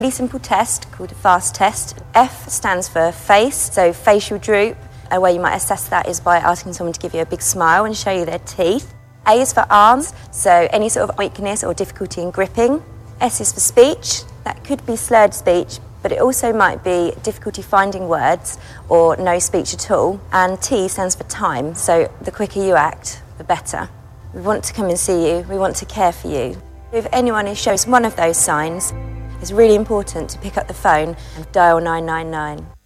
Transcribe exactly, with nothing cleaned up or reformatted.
Really simple test called a FAST test. F stands for face, so facial droop. A way you might assess that is by asking someone to give you a big smile and show you their teeth. A is for arms, so any sort of weakness or difficulty in gripping. S is for speech. That could be slurred speech, but it also might be difficulty finding words or no speech at all. And T stands for time, so the quicker you act, the better. We want to come and see you, we want to care for you. If anyone who shows one of those signs, it's really important to pick up the phone and dial nine nine nine.